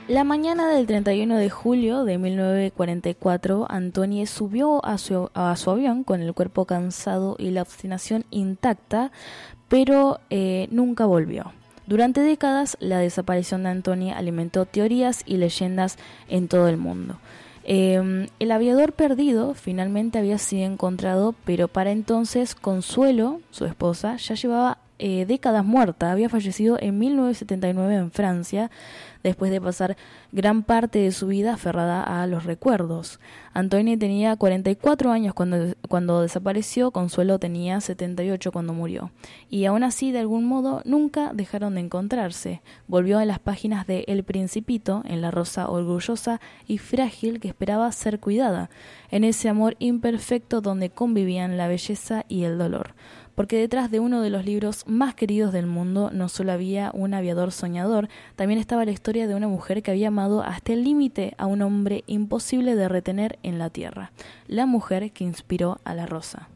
La mañana del 31 de julio de 1944, Antonie subió a su avión con el cuerpo cansado y la obstinación intacta, pero nunca volvió. Durante décadas, la desaparición de Antonie alimentó teorías y leyendas en todo el mundo. El aviador perdido finalmente había sido encontrado, pero para entonces Consuelo, su esposa, ya llevaba décadas muerta. Había fallecido en 1979 en Francia, después de pasar gran parte de su vida aferrada a los recuerdos. Antoine tenía 44 años cuando desapareció, Consuelo tenía 78 cuando murió. Y aún así, de algún modo, nunca dejaron de encontrarse. Volvió a las páginas de El Principito, en la rosa orgullosa y frágil que esperaba ser cuidada, en ese amor imperfecto donde convivían la belleza y el dolor. Porque detrás de uno de los libros más queridos del mundo no solo había un aviador soñador, también estaba la historia de una mujer que había amado hasta el límite a un hombre imposible de retener en la tierra, la mujer que inspiró a la rosa.